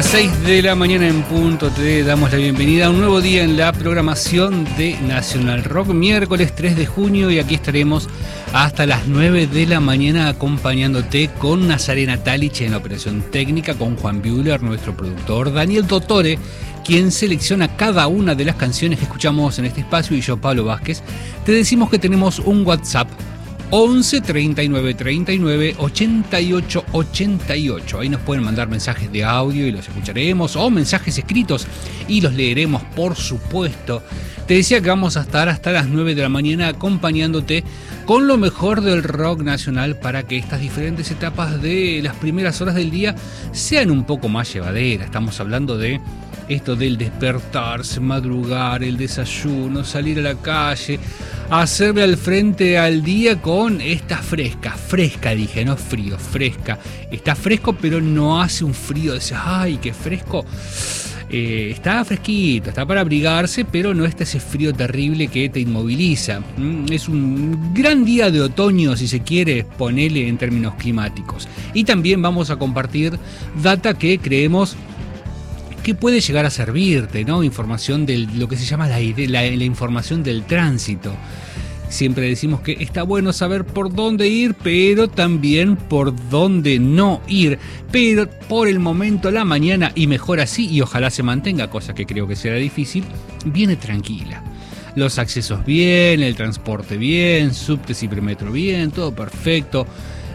Las 6 de la mañana en punto te damos la bienvenida a un nuevo día en la programación de Nacional Rock, miércoles 3 de junio, y aquí estaremos hasta las 9 de la mañana acompañándote con Nazarena Talich en la operación técnica, con Juan Buehler, nuestro productor, Daniel Dottore, quien selecciona cada una de las canciones que escuchamos en este espacio, y yo, Pablo Vázquez. Te decimos que tenemos un WhatsApp 11 39 39 88 88. Ahí nos pueden mandar mensajes de audio y los escucharemos, o mensajes escritos y los leeremos, por supuesto. Te decía que vamos a estar hasta las 9 de la mañana acompañándote con lo mejor del rock nacional para que estas diferentes etapas de las primeras horas del día sean un poco más llevaderas. Estamos hablando de esto del despertarse, madrugar, el desayuno, salir a la calle, hacerle al frente al día con esta fresca dije, no frío, fresca. Está fresco, pero no hace un frío de ese, ¡ay, qué fresco! Está fresquito, está para abrigarse, pero no está ese frío terrible que te inmoviliza. Es un gran día de otoño, si se quiere, ponele en términos climáticos. Y también vamos a compartir data que creemos que puede llegar a servirte, ¿no? Información de lo que se llama la información del tránsito. Siempre decimos que está bueno saber por dónde ir, pero también por dónde no ir. Pero por el momento la mañana, y mejor así, y ojalá se mantenga, cosa que creo que será difícil, viene tranquila. Los accesos bien, el transporte bien, subtes y premetro bien, todo perfecto.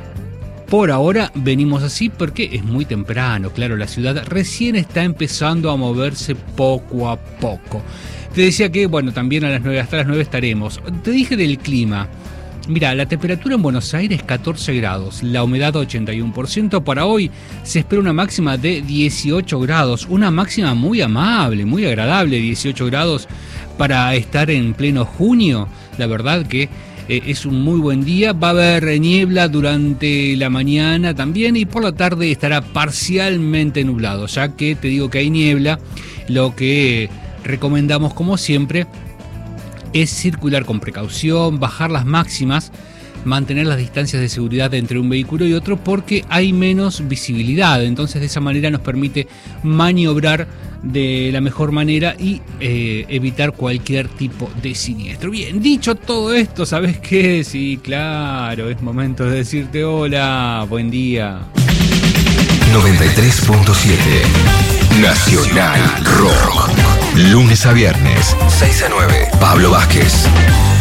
Por ahora venimos así porque es muy temprano, claro, la ciudad recién está empezando a moverse poco a poco. Te decía que, bueno, también hasta las 9 estaremos. Te dije del clima. Mira, la temperatura en Buenos Aires 14 grados, la humedad 81%. Para hoy se espera una máxima de 18 grados, una máxima muy amable, muy agradable, 18 grados para estar en pleno junio. La verdad que es un muy buen día. Va a haber niebla durante la mañana también, y por la tarde estará parcialmente nublado. Ya que te digo que hay niebla, lo que recomendamos, como siempre, es circular con precaución, bajar las máximas, mantener las distancias de seguridad entre un vehículo y otro, porque hay menos visibilidad. Entonces, de esa manera nos permite maniobrar de la mejor manera y evitar cualquier tipo de siniestro. Bien, dicho todo esto, ¿sabes qué? Sí, claro, es momento de decirte hola, buen día. 93.7 Nacional Rock. Lunes a viernes, 6 a 9. Pablo Vázquez.